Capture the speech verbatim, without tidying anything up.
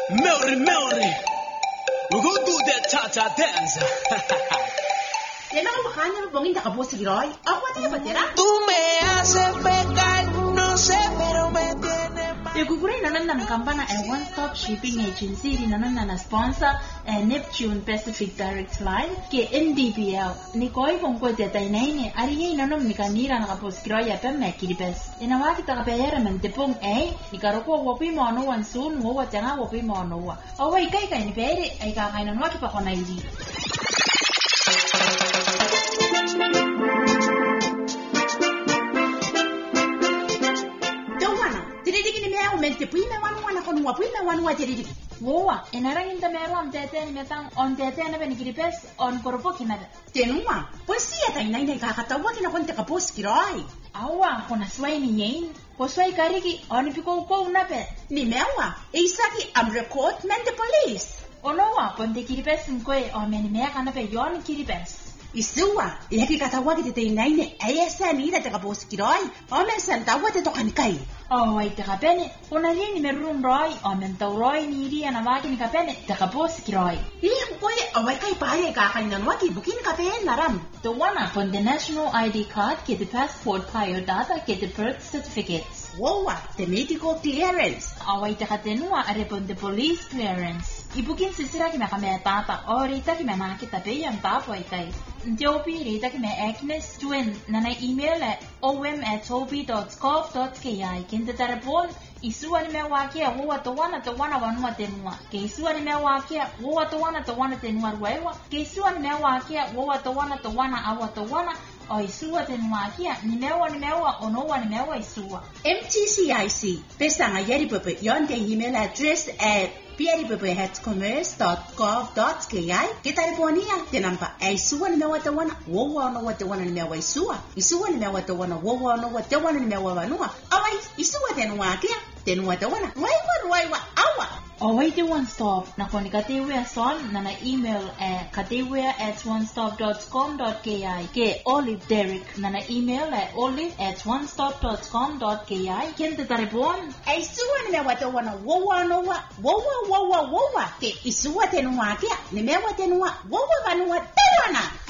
Melody, Melody. We're gonna do that cha-cha dance. Tena ko makanya bongin da kapo si Roy. Ako tayo ba tira? Tú me haces pecar, no sé, pero me tienes mal. Yuguguri nanan na kampana a one-stop shipping agency ri nanan na sponsor a Neptune Pacific Direct Line ke N D P L. Ni koi kong ko te tai nei ne ari ye nanan mi kanira na kapo si Roy pa me kiribes. Ina wa kita ka pera men te pong ai ni karoko wo pi mo no wan sun wo wa tanga wo pi mo no wa. O wai kai kai ni pere ai ka kai na no ki pa kona iri. Mente pui me wanu wana kono pui me wanu wa tiri. Woa, enarangin ta mero am tete ni metang on tete na ben gripes on koropo kinada. Tenua, pues si ata ina ina ka kata wa kina konte kapos kiroi. Awa, kona swai ni yen. Ko swai kariki on piko ko na pe. Ni mewa, e isaki am record men the police. Onoa, ponte gripes nkwe o meni me kana pe yon gripes. Isua, e ki kata wa kite ina ina e esa ni ida te kapos kiroi. O men santa wa te tokani kai. Oh, wait, the capene. Una lini me room roy, o mento roy ni ri ana makini capene, the capos kiroi. Ih, boy, o wai kai pae ka kanyan waki bukin capene naram. The one up on the national I D card, get the passport prior data, get the birth certificates. Woa, the medical clearance. Oh, wait, the catenua are upon the police clearance. Ibukin sisira ki me kame tata, o rita ki me makita pe yan tapo itai. Ntopi rita ki me Agnes twin, nana email at om at topi dot scov dot ki. Kinta tarapon, isua ni me wakia, woa to wana to wana wanua tenua. Ke isua ni me wakia, woa to wana to wana tenua ruewa. Ke isua ni me wakia, woa to wana to wana awa to wana. O isua tenua kia, ni mewa ni mewa, o noa ni mewa isua. M T C I C, pesanga yeri pepe, yon te email address at pierre at commerce dot gov dot ki. Kita telefonia te namba e isua ni mewa te wana, woa no te wana ni mewa isua. Isua ni mewa te wana, woa no te wana ni mewa wanua. Awai, isua tenua kia, tenua te wana. Waiwa, waiwa, awa. O wait one stop, na koni katewea son, na na email at katewea at one stop dot com dot ki. Ke Olive Derek, na na email at olive at one stop dot com dot ki. Kente taripon? E isua ni mewa te wana, woa no wa, woa, woa, woa. Ke isua tenua kia, ni mewa tenua, woa wanua te wana.